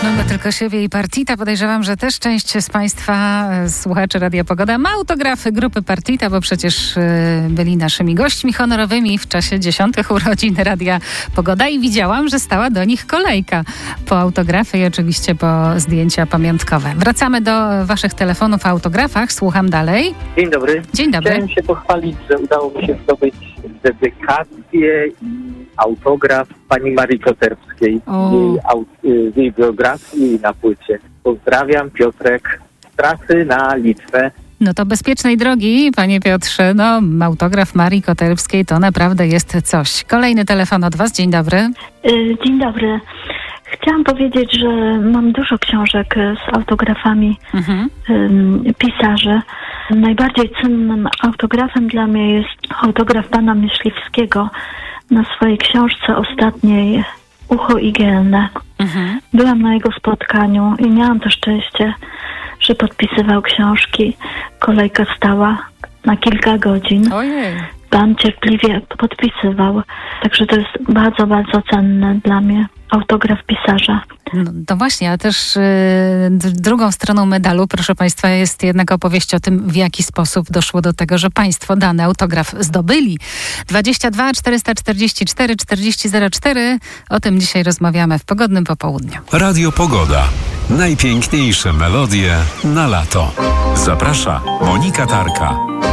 No tylko siebie i Partita. Podejrzewam, że też część z Państwa słuchaczy Radia Pogoda ma autografy grupy Partita, bo przecież byli naszymi gośćmi honorowymi w czasie 10. urodzin Radia Pogoda i widziałam, że stała do nich kolejka po autografy i oczywiście po zdjęcia pamiątkowe. Wracamy do Waszych telefonów o autografach. Słucham dalej. Dzień dobry. Dzień dobry. Chciałem się pochwalić, że udało mi się zdobyć dedykację i autograf pani Marii Koterskiej z jej biografii na płycie. Pozdrawiam, Piotrek z trasy na Litwę. No to bezpiecznej drogi, panie Piotrze. No, autograf Marii Koterskiej to naprawdę jest coś. Kolejny telefon od Was. Dzień dobry. Dzień dobry. Chciałam powiedzieć, że mam dużo książek z autografami pisarzy. Najbardziej cennym autografem dla mnie jest autograf pana Myśliwskiego na swojej książce ostatniej Ucho igielne. Byłam na jego spotkaniu i miałam to szczęście, że podpisywał książki. Kolejka stała na kilka godzin. Ojej. Pan cierpliwie podpisywał. Także to jest bardzo, bardzo cenne dla mnie autograf pisarza. No to właśnie, ale też drugą stroną medalu, proszę Państwa, jest jednak opowieść o tym, w jaki sposób doszło do tego, że Państwo dany autograf zdobyli. 22 444 4004. O tym dzisiaj rozmawiamy w Pogodnym Popołudniu. Radio Pogoda. Najpiękniejsze melodie na lato. Zaprasza Monika Tarka.